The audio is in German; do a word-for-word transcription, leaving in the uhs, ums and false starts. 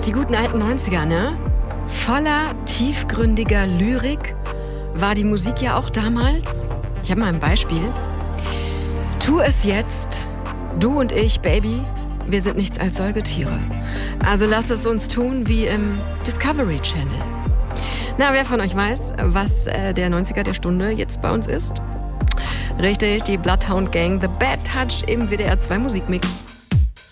Die guten alten neunziger, ne? Voller tiefgründiger Lyrik war die Musik ja auch damals. Ich habe mal ein Beispiel. Tu es jetzt, du und ich, Baby, wir sind nichts als Säugetiere. Also lass es uns tun wie im Discovery Channel. Na, wer von euch weiß, was äh, der neunziger der Stunde jetzt bei uns ist? Richtig, die Bloodhound Gang, The Bad Touch im W D R zwei Musikmix.